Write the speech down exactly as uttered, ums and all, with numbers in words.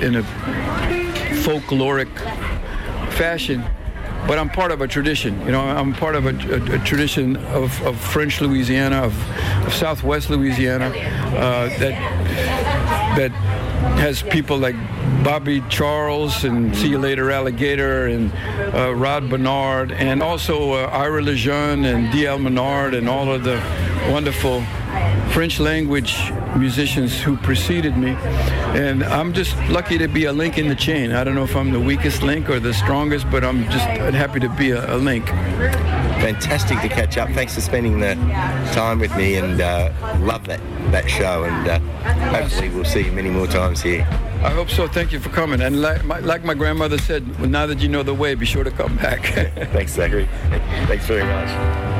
in a folkloric fashion, but I'm part of a tradition. You know, I'm part of a, a, a tradition of, of French Louisiana, of, of Southwest Louisiana, uh, that that has people like Bobby Charles and See You Later Alligator and uh, Rod Bernard, and also uh, Ira Lejeune and D L Menard and all of the wonderful French language musicians who preceded me. And I'm just lucky to be a link in the chain. I don't know if I'm the weakest link or the strongest, but I'm just happy to be a, a link. Fantastic to catch up. Thanks for spending the time with me, and uh, love that, that show, and uh, hopefully we'll see you many more times here. I hope so. Thank you for coming. And like my, like my grandmother said, well, now that you know the way, be sure to come back. Thanks, Zachary. Thanks very much.